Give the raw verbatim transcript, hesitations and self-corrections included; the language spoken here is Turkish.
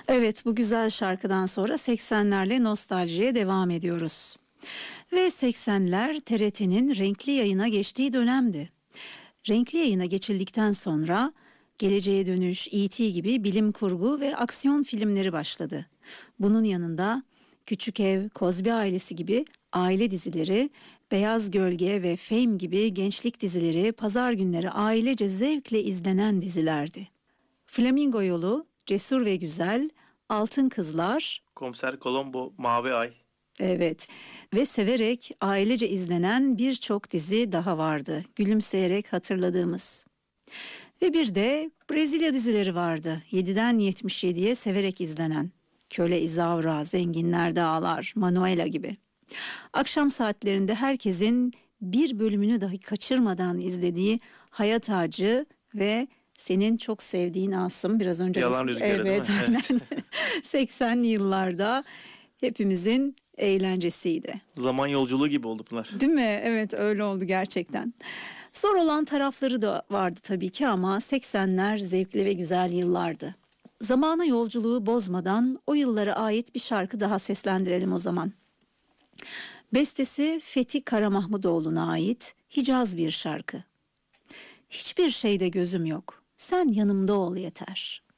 Evet, bu güzel şarkıdan sonra seksenlerle nostaljiye devam ediyoruz. Ve seksenler T R T'nin renkli yayına geçtiği dönemdi. Renkli yayına geçildikten sonra Geleceğe Dönüş, E T gibi bilim kurgu ve aksiyon filmleri başladı. Bunun yanında Küçük Ev, Cosby Ailesi gibi aile dizileri, Beyaz Gölge ve Fame gibi gençlik dizileri pazar günleri ailece zevkle izlenen dizilerdi. Flamingo Yolu, Cesur ve Güzel, Altın Kızlar, Komiser Colombo, Mavi Ay. evet, ve severek ailece izlenen birçok dizi daha vardı. Gülümseyerek hatırladığımız. Ve bir de Brezilya dizileri vardı. yediden yetmiş yediye severek izlenen. Köle İzaura, Zenginler Dağlar, Manuela gibi. Akşam saatlerinde herkesin bir bölümünü dahi kaçırmadan izlediği Hayat Ağacı ve senin çok sevdiğin Asım, biraz önce Yalan de- Rüzgarı, değil evet, mi? aynen. seksenli yıllarda hepimizin eğlencesiydi. Zaman yolculuğu gibi oldu bunlar. Değil mi? Evet, öyle oldu gerçekten. Zor olan tarafları da vardı tabii ki ama seksenler zevkli ve güzel yıllardı. Zamana yolculuğu bozmadan o yıllara ait bir şarkı daha seslendirelim o zaman. Bestesi Fethi Karamahmudoğlu'na ait Hicaz bir şarkı. Hiçbir şeyde gözüm yok, sen yanımda ol yeter.